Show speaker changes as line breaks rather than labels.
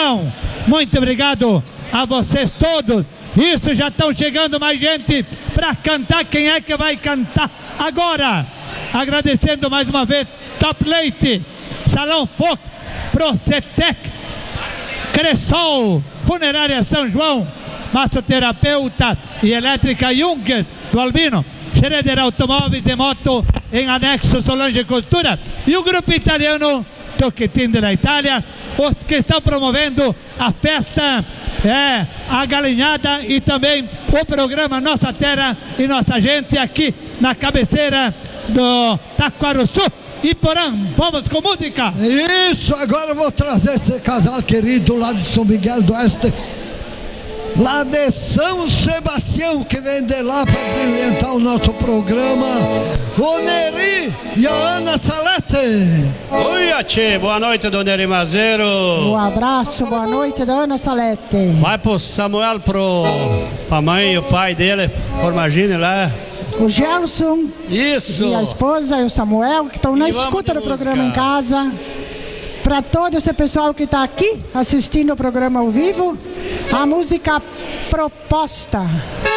Então, muito obrigado a vocês todos. Isso, já estão chegando mais gente para cantar. Quem é que vai cantar agora? Agradecendo mais uma vez Top Leite, Salão Foc, Procetec, Cressol, Funerária São João, Massoterapeuta e Elétrica Junker do Albino, Schroeder Automóveis e Moto em anexo Solange Costura e o grupo italiano Tocchetin da Itália, os que estão promovendo a festa, a galinhada e também o programa Nossa Terra e Nossa Gente aqui na cabeceira do Taquarussu e Porã. Vamos com música.
Isso, agora eu vou trazer esse casal querido lá de São Miguel do Oeste, lá de São Sebastião, que vem de lá para brilhantar o nosso programa, o Neri e a Ana Salete.
Oi, tchê, boa noite, Dona Neri Mazeiro.
Um abraço, boa noite, Dona Salete.
Vai pro Samuel, pra mãe e o pai dele, Formagine lá.
O Gelson.
Isso.
E a esposa e o Samuel, que estão na escuta do programa em casa. Para todo esse pessoal que está aqui assistindo o programa ao vivo, a música proposta